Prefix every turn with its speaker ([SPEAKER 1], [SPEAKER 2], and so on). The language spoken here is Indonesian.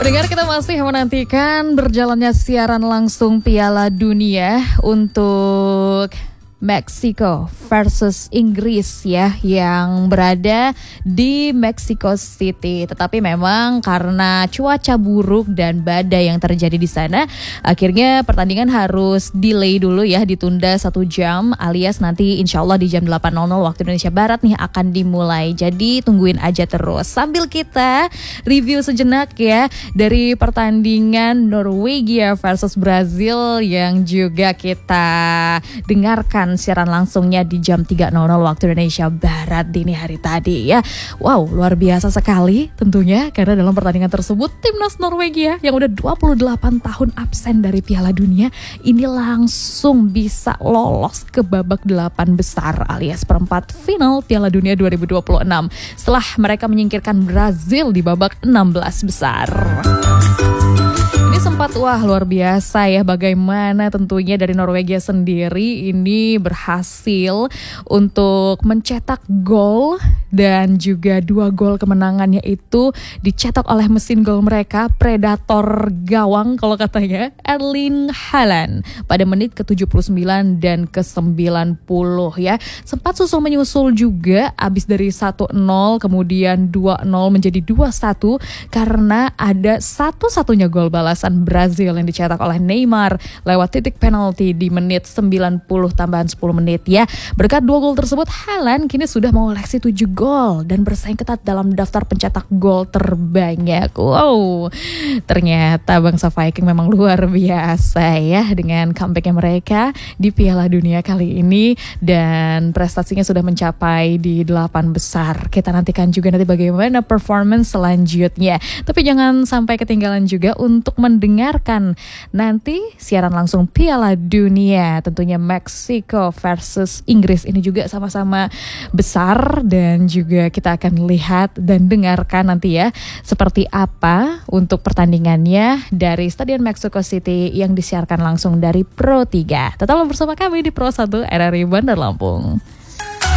[SPEAKER 1] Pendengar, kita masih menantikan berjalannya siaran langsung Piala Dunia untuk Meksiko versus Inggris ya, yang berada di Mexico City. Tetapi memang karena cuaca buruk dan badai yang terjadi di sana, akhirnya pertandingan harus delay dulu ya, ditunda 1 jam, alias nanti insya Allah di jam 8.00 waktu Indonesia Barat nih akan dimulai. Jadi tungguin aja terus. Sambil kita review sejenak ya dari pertandingan Norwegia versus Brazil yang juga kita dengarkan siaran langsungnya di jam 3.00 waktu Indonesia Barat dini hari tadi ya. Wow, luar biasa sekali tentunya, karena dalam pertandingan tersebut timnas Norwegia yang udah 28 tahun absen dari Piala Dunia ini langsung bisa lolos ke babak 8 besar alias perempat final Piala Dunia 2026 setelah mereka menyingkirkan Brazil di babak 16 besar. Sempat luar biasa ya, bagaimana tentunya dari Norwegia sendiri ini berhasil untuk mencetak gol, dan juga 2 gol kemenangannya itu dicetak oleh mesin gol mereka, predator gawang kalau katanya, Erling Haaland pada menit ke-79 dan ke-90 ya. Sempat susul menyusul juga, abis dari 1-0 kemudian 2-0 menjadi 2-1 karena ada satu-satunya gol balasan Brazil yang dicetak oleh Neymar lewat titik penalti di menit 90 tambahan 10 menit ya. Berkat 2 gol tersebut, Haaland kini sudah mengoleksi 7 gol dan bersaing ketat dalam daftar pencetak gol terbanyak. Wow, ternyata bangsa Viking memang luar biasa ya dengan comebacknya mereka di Piala Dunia kali ini, dan prestasinya sudah mencapai di 8 besar. Kita nantikan juga nanti bagaimana performance selanjutnya. Tapi jangan sampai ketinggalan juga untuk mendengarkan nanti siaran langsung Piala Dunia, tentunya Meksiko versus Inggris ini juga sama-sama besar, dan juga kita akan lihat dan dengarkan nanti ya seperti apa untuk pertandingannya dari Stadion Mexico City yang disiarkan langsung dari Pro 3. Tetaplah bersama kami di Pro 1 RRI Bandar Lampung.